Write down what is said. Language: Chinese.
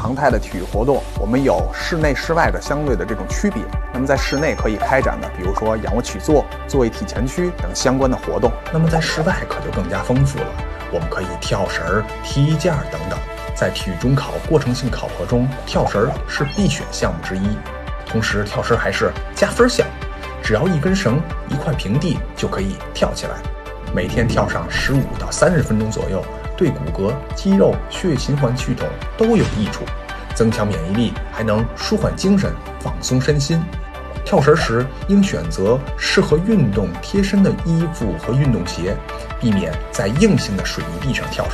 常态的体育活动，我们有室内室外的相对的这种区别。那么在室内可以开展的，比如说仰卧起坐、坐位体前屈等相关的活动。 那么在室外可就更加丰富了，我们可以跳绳、踢毽等等。在体育中考过程性考核中，跳绳是必选项目之一，同时跳绳还是加分项，只要一根绳、一块平地就可以跳起来。每天跳上15到30分钟左右，对骨骼、肌肉、血液循环系统都有益处，增强免疫力，还能舒缓精神、放松身心。跳绳时应选择适合运动贴身的衣服和运动鞋，避免在硬性的水泥地上跳绳。